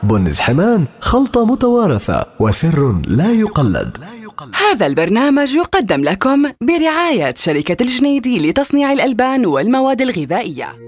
بن زحمان، خلطة متوارثة وسر لا يقلد. هذا البرنامج يقدم لكم برعاية شركة الجنيدي لتصنيع الألبان والمواد الغذائية.